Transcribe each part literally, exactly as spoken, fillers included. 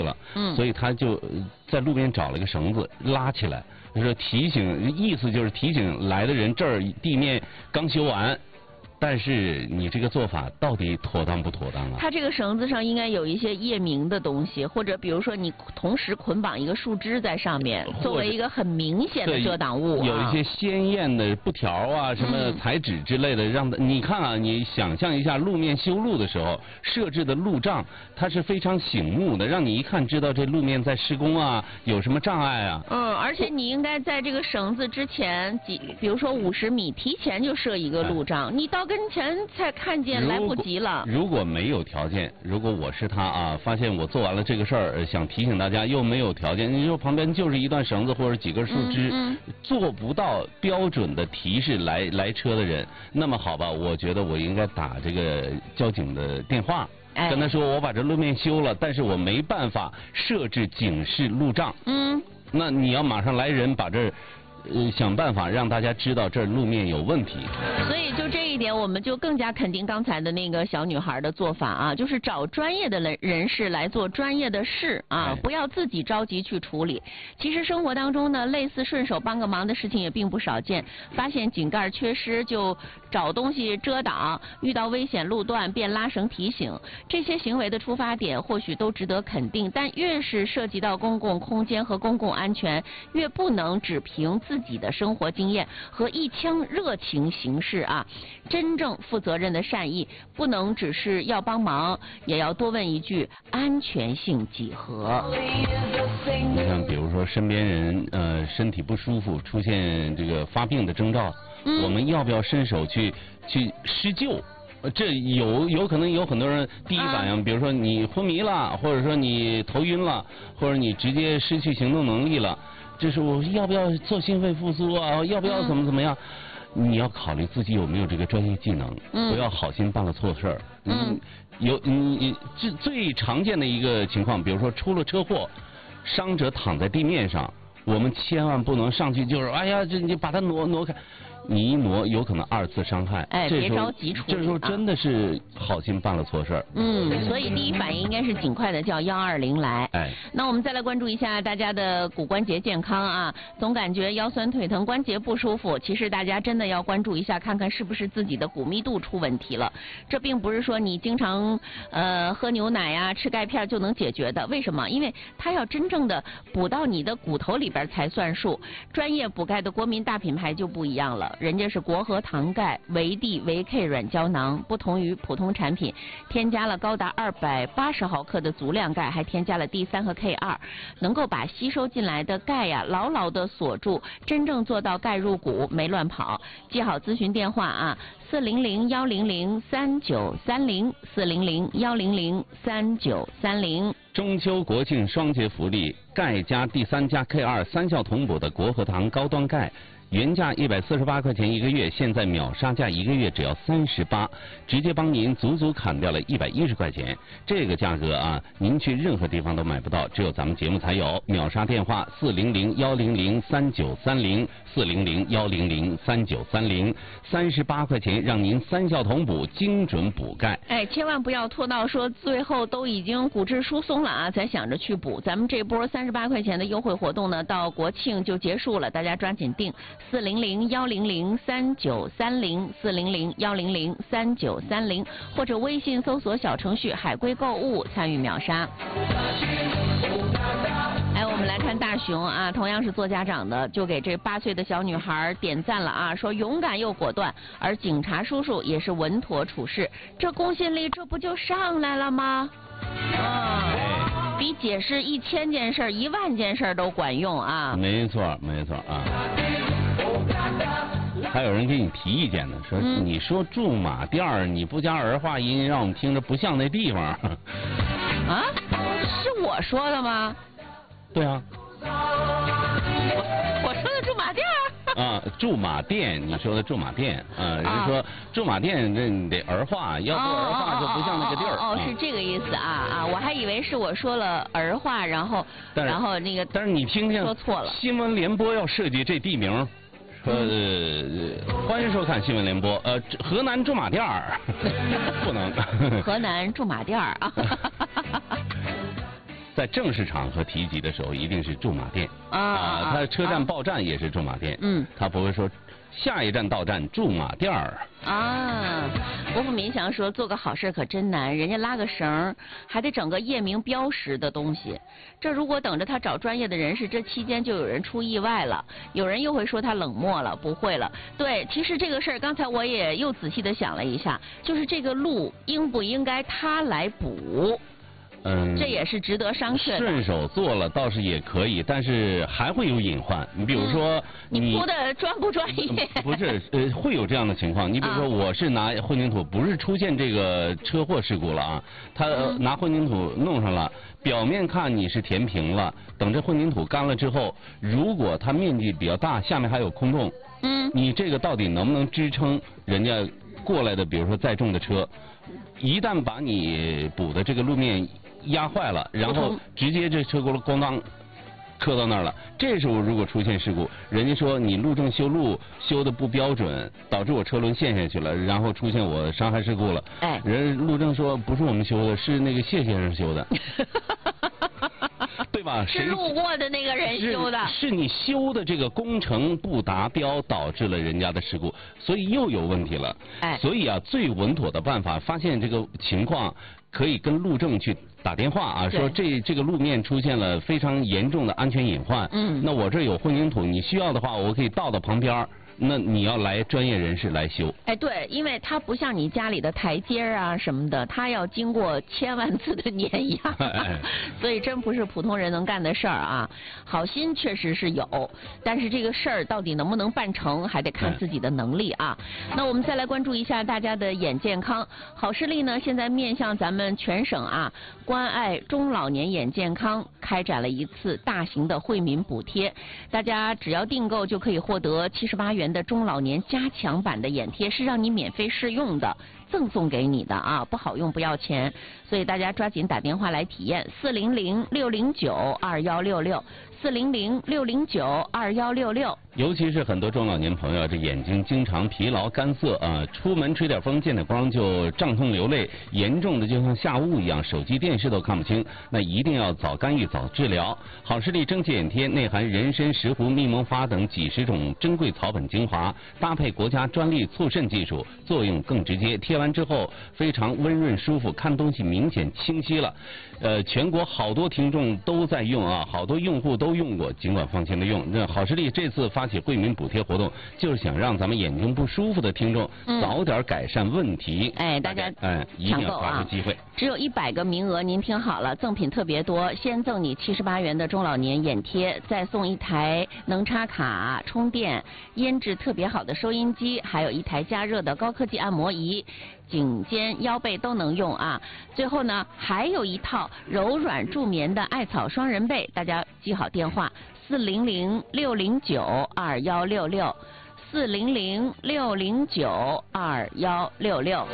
了， 嗯， 所以他就在路边找了个绳子拉起来，就是提醒，意思就是提醒来的人这儿地面刚修完。但是你这个做法到底妥当不妥当啊？ 它这个绳子上应该有一些夜明的东西，或者比如说你同时捆绑一个树枝在上面，作为一个很明显的遮挡物、啊。 有一些鲜艳的布条啊，什么彩纸之类的，嗯、让你看啊，你想象一下路面修路的时候设置的路障，它是非常醒目的，让你一看知道这路面在施工啊，有什么障碍啊。 嗯，而且你应该在这个绳子之前几，比如说五十米提前就设一个路障，哎、你到跟前才看见，来不及了。 如果没有条件，如果我是他啊，发现我做完了这个事儿，想提醒大家又没有条件，你说旁边就是一段绳子或者几根树枝， 嗯嗯、 做不到标准的提示来来车的人，那么好吧，我觉得我应该打这个交警的电话。 哎、 跟他说我把这路面修了，但是我没办法设置警示路障。 嗯， 那你要马上来人把这。呃，想办法让大家知道这路面有问题。 所以就这一点，我们就更加肯定刚才的那个小女孩的做法啊，就是找专业的人人士来做专业的事啊， 哎、 不要自己着急去处理。其实生活当中呢，类似顺手帮个忙的事情也并不少见。发现井盖缺失就找东西遮挡，遇到危险路段便拉绳提醒，这些行为的出发点或许都值得肯定，但越是涉及到公共空间和公共安全，越不能只凭自己的生活经验和一腔热情行事啊！真正负责任的善意，不能只是要帮忙，也要多问一句：安全性几何？ 你看，比如说身边人呃身体不舒服，出现这个发病的征兆，嗯、我们要不要伸手去去施救？这有有可能有很多人第一反应，啊、比如说你昏迷了，或者说你头晕了，或者你直接失去行动能力了。这是我要不要做心肺复苏啊？要不要怎么怎么样？嗯、你要考虑自己有没有这个专业技能，嗯、不要好心办了错事儿。嗯，有你最最常见的一个情况，比如说出了车祸，伤者躺在地面上，我们千万不能上去就是哎呀，这你把它挪挪开。你一挪，有可能二次伤害。 哎，别着急处理。 这时候真的是好心办了错事儿。 嗯，所以第一反应应该是尽快的叫幺二零来。 哎， 那我们再来关注一下大家的骨关节健康啊，总感觉腰酸腿疼、关节不舒服。其实大家真的要关注一下，看看是不是自己的骨密度出问题了。这并不是说你经常呃喝牛奶呀、啊、吃钙片就能解决的。为什么？因为它要真正的补到你的骨头里边才算数。专业补钙的国民大品牌就不一样了。人家是国和堂钙维 D 维 K 软胶囊，不同于普通产品，添加了高达二百八十毫克的足量钙，还添加了 D 三 和 K 二，能够把吸收进来的钙呀牢牢的锁住，真正做到钙入骨没乱跑。记好咨询电话啊，四零零幺零零三九三零四零零幺零零三九三零。 中秋国庆双节福利，钙加 D 三 加 K 二三效同补的国和堂高端钙。原价一百四十八块钱一个月，现在秒杀价一个月只要三十八，直接帮您足足砍掉了一百一十块钱。这个价格啊，您去任何地方都买不到，只有咱们节目才有。秒杀电话四零零幺零零三九三零四零零幺零零三九三零，三十八块钱让您三效同补，精准补钙。 哎，千万不要拖到说最后都已经骨质疏松了啊，才想着去补。咱们这波三十八块钱的优惠活动呢，到国庆就结束了，大家抓紧订。四零零幺零零三九三零四零零幺零零三九三零，或者微信搜索小程序海龟购物参与秒杀。哎，我们来看大熊啊，同样是做家长的，就给这八岁的小女孩点赞了啊，说勇敢又果断，而警察叔叔也是稳妥处事，这公信力这不就上来了吗？啊，比解释一千件事、一万件事都管用啊！ 没错，没错啊。还有人给你提意见呢，说、嗯、你说驻马店儿，你不加儿化音，让我们听着不像那地方。 啊？是我说的吗？ 对啊。 我, 我说的驻马店儿。 啊，驻马店，你说的驻马店，啊，人家说驻马店这你得儿化，要不儿化就不像那个地儿。 哦，是这个意思啊啊！我还以为是我说了儿化，然后然后那个， 但是你听听， 说错了。 新闻联播要设计这地名。呃，欢迎收看新闻联播。呃，河南驻马店儿不能。 河南驻马店儿啊。 在正式场合提及的时候，一定是驻马店啊啊， 它车站报站也是驻马店， 嗯， 他不会说下一站到站驻马店儿啊。国富民祥说做个好事可真难，人家拉个绳还得整个夜明标识的东西，这如果等着他找专业的人士，这期间就有人出意外了，有人又会说他冷漠了，不会了。对，其实这个事儿刚才我也又仔细的想了一下，就是这个路应不应该他来补？ 嗯， 这也是值得商榷的。 顺手做了倒是也可以，但是还会有隐患。你比如说， 你你铺的专不专业？ 不是，呃，会有这样的情况。你比如说，我是拿混凝土，不是出现这个车祸事故了啊，他拿混凝土弄上了，表面看你是填平了，等这混凝土干了之后，如果它面积比较大，下面还有空洞， 嗯， 你这个到底能不能支撑人家过来的，比如说载重的车？一旦把你补的这个路面压坏了，然后直接这车轱辘咣当磕到那儿了。这时候如果出现事故，人家说你路政修路修的不标准，导致我车轮陷下去了，然后出现我伤害事故了。 哎， 人路政说不是我们修的，是那个谢先生修的。对吧？ 是路过的那个人修的， 是, 是你修的这个工程不达标，导致了人家的事故，所以又有问题了。 哎， 所以啊，最稳妥的办法，发现这个情况，可以跟路政去打电话啊，说这这个路面出现了非常严重的安全隐患。 嗯， 那我这有混凝土，你需要的话，我可以倒到旁边。那你要来专业人士来修。 哎，对，因为它不像你家里的台阶啊什么的，它要经过千万次的碾压，哎、所以真不是普通人能干的事儿啊。好心确实是有，但是这个事儿到底能不能办成，还得看自己的能力啊。那我们再来关注一下大家的眼健康。好视力呢，现在面向咱们全省啊，关爱中老年眼健康，开展了一次大型的惠民补贴，大家只要订购就可以获得七十八元的中老年加强版的眼贴，是让你免费试用的，赠送给你的啊，不好用不要钱，所以大家抓紧打电话来体验，四零零六零九二幺六六，四零零六零九二幺六六。 尤其是很多中老年朋友，这眼睛经常疲劳干涩啊，出门吹点风见点光就胀痛流泪，严重的就像下雾一样，手机电视都看不清，那一定要早干预早治疗。好视力蒸汽眼贴内含人参、石斛、蜜蒙发等几十种珍贵草本精华，搭配国家专利促渗技术，作用更直接，贴完之后非常温润舒服，看东西明显清晰了。呃，全国好多听众都在用啊，好多用户都用过，尽管放心的用。那好视力这次发起惠民补贴活动，就是想让咱们眼睛不舒服的听众早点改善问题。 嗯、哎，大家哎，一定要抓住机会。啊、 只有一百个名额，您听好了，赠品特别多，先赠你七十八元的中老年眼贴，再送一台能插卡、充电、音质特别好的收音机，还有一台加热的高科技按摩仪。颈肩腰背都能用啊！最后呢，还有一套柔软助眠的艾草双人被，大家记好电话：四零零六零九二幺六六，四零零六零九二幺六六。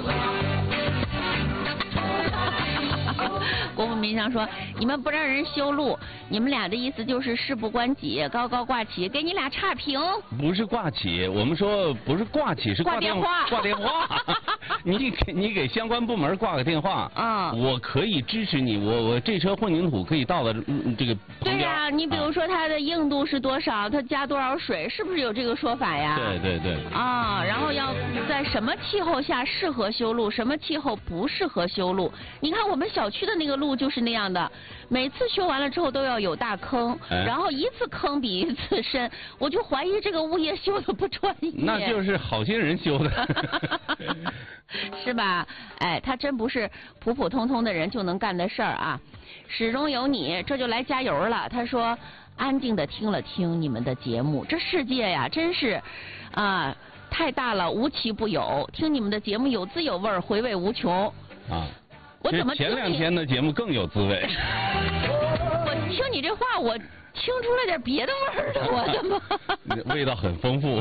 国富民祥说：“你们不让人修路，你们俩的意思就是事不关己，高高挂起，给你俩差评。” 不是挂起，我们说不是挂起，是挂电话。 挂电话。你给你给相关部门挂个电话啊、 嗯，我可以支持你，我我这车混凝土可以倒到这个旁边。 对呀、啊，你比如说它的硬度是多少，它加多少水，是不是有这个说法呀？ 对对对。 啊，然后要在什么气候下适合修路，什么气候不适合修路？你看我们小区的那个路就是那样的，每次修完了之后都要有大坑，哎、然后一次坑比一次深，我就怀疑这个物业修的不专业。 那就是好心人修的。 是吧？哎，他真不是普普通通的人就能干的事儿啊！始终有你，这就来加油了。他说，安静的听了听你们的节目，这世界呀，真是啊太大了，无奇不有。听你们的节目有滋有味，回味无穷。 啊， 我怎么前两天的节目更有滋味？ 我听你这话，我听出来点别的味儿了，我的妈！ 味道很丰富。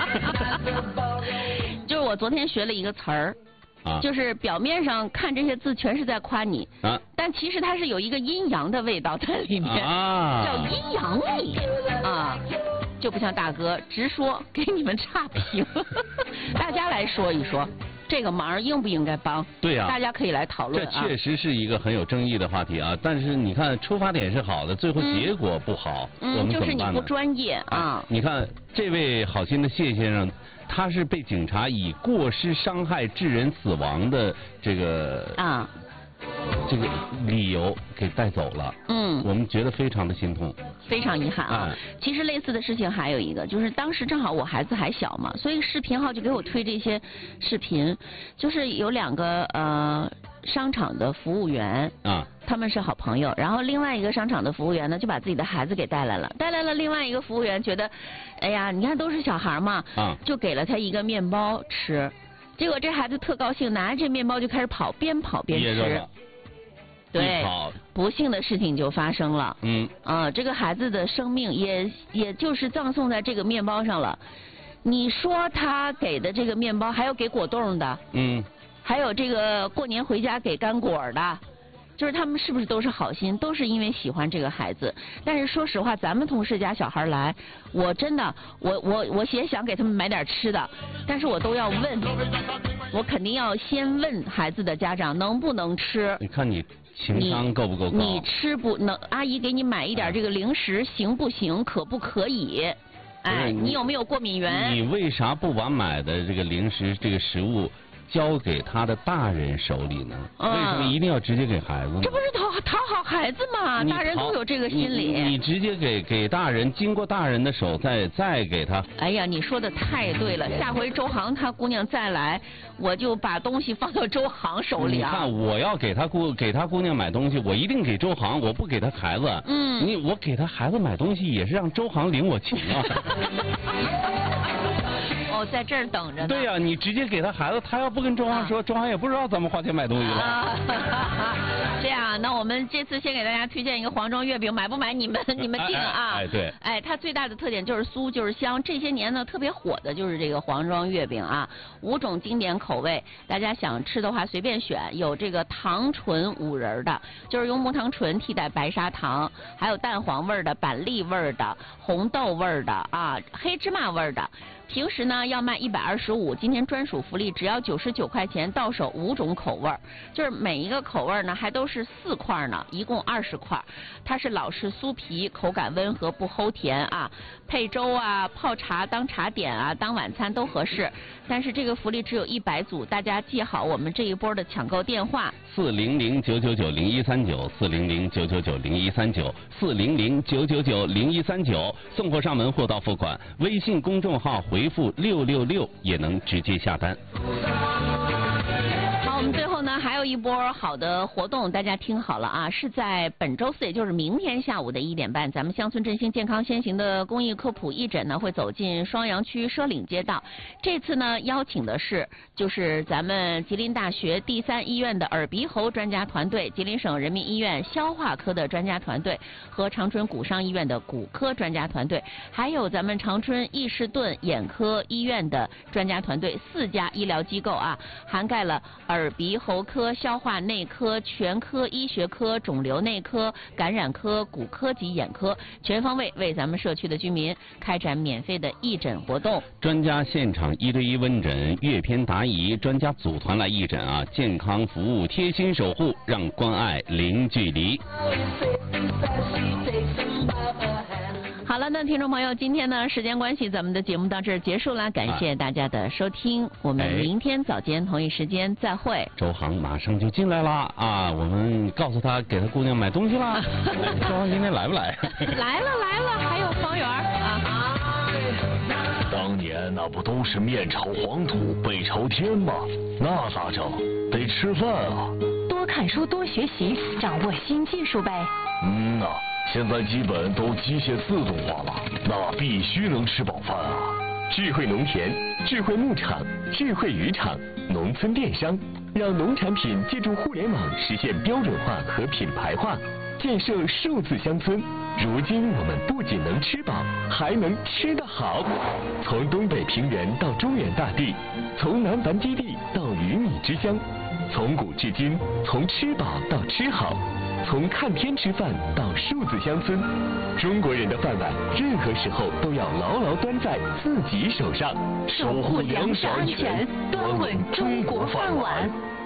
就是我昨天学了一个词儿，啊，就是表面上看这些字全是在夸你，啊，但其实它是有一个阴阳的味道在里面，啊，叫阴阳你啊，就不像大哥直说给你们差评，大家来说一说。 这个忙应不应该帮？ 对呀、啊， 大家可以来讨论、 啊。这确实是一个很有争议的话题啊。但是你看，出发点是好的，最后结果不好， 嗯、 我们怎么办呢？ 就是你不专业啊。 你看这位好心的谢先生，他是被警察以过失伤害致人死亡的这个啊。 这个理由给带走了， 嗯， 我们觉得非常的心痛， 非常遗憾啊。 哎、 其实类似的事情还有一个，就是当时正好我孩子还小嘛，所以视频号就给我推这些视频，就是有两个呃商场的服务员啊， 他们是好朋友，然后另外一个商场的服务员呢就把自己的孩子给带来了，带来了另外一个服务员觉得，哎呀，你看都是小孩嘛， 啊， 就给了他一个面包吃，结果这孩子特高兴，拿着这面包就开始跑，边跑边吃。对，不幸的事情就发生了。 嗯， 啊，这个孩子的生命也也就是葬送在这个面包上了。你说他给的这个面包，还有给果冻的， 嗯， 还有这个过年回家给干果的，就是他们是不是都是好心，都是因为喜欢这个孩子？但是说实话，咱们同事家小孩来，我真的，我我我也想给他们买点吃的，但是我都要问，我肯定要先问孩子的家长能不能吃。 你看你。情商够不够高？ 你吃不能，阿姨给你买一点这个零食，行不行？可不可以？哎，你有没有过敏源？ 你为啥不把买的这个零食这个食物交给他的大人手里呢？嗯、为什么一定要直接给孩子呢？ 这不是讨讨好孩子吗？大人都有这个心理。 你, 你, 你直接给给大人，经过大人的手再再给他。 哎呀，你说的太对了，下回周航他姑娘再来，我就把东西放到周航手里啊。 你看，我要给他姑给他姑娘买东西，我一定给周航，我不给他孩子。 嗯。 你我给他孩子买东西，也是让周航领我情啊。 哦，在这儿等着呢。 对呀、啊，你直接给他孩子，他要不跟周航说，啊、周航也不知道怎么花钱买东西了。 啊、这样，那我们这次先给大家推荐一个黄庄月饼，买不买你们你们定啊？ 哎, 哎对。 哎，它最大的特点就是酥，就是香。这些年呢，特别火的就是这个黄庄月饼啊，五种经典口味，大家想吃的话随便选，有这个糖醇五仁的，就是用木糖醇替代白砂糖，还有蛋黄味的、板栗味的、红豆味的啊，黑芝麻味的。平时呢要卖一百二十五，今天专属福利只要九十九块钱，到手五种口味，就是每一个口味呢还都是四块呢，一共二十块。它是老式酥皮，口感温和不齁甜啊，配粥啊、泡茶当茶点啊、当晚餐都合适。但是这个福利只有一百组，大家记好我们这一波的抢购电话： 四零零九九九零一三九，四零零九九九零一三九，四零零九九九零一三九，送货上门，货到付款。微信公众号回复六六六也能直接下单。 好，我们最后呢还有一波好的活动，大家听好了啊，是在本周四，也就是明天下午的一点半，咱们乡村振兴健康先行的公益科普义诊呢会走进双阳区奢岭街道。这次呢邀请的是就是咱们吉林大学第三医院的耳鼻喉专家团队，吉林省人民医院消化科的专家团队和长春骨伤医院的骨科专家团队，还有咱们长春易士顿眼科医院的专家团队，四家医疗机构啊，涵盖了耳鼻喉科、消化内科、全科医学科、肿瘤内科、感染科、骨科及眼科，全方位为咱们社区的居民开展免费的义诊活动。 专家现场一对一问诊，阅片答疑，专家组团来义诊啊，健康服务贴心守护，让关爱零距离。 好了，那听众朋友，今天呢时间关系，咱们的节目到这儿结束了，感谢大家的收听，我们明天早间同一时间再会。 周航马上就进来了啊，我们告诉他给他姑娘买东西了。周航今天来不来？ 来了来了，还有方圆啊。 当年那不都是面朝黄土背朝天吗？那咋整？得吃饭啊。 多看书多学习，掌握新技术呗。 嗯呐、啊，现在基本都机械自动化了，那必须能吃饱饭啊。 智慧农田、智慧牧场、智慧渔场、农村电商，让农产品借助互联网实现标准化和品牌化，建设数字乡村。如今我们不仅能吃饱，还能吃得好。从东北平原到中原大地，从南繁基地到鱼米之乡，从古至今，从吃饱到吃好。 从看天吃饭到数字乡村，中国人的饭碗任何时候都要牢牢端在自己手上， 守护粮食安全，端稳中国饭碗。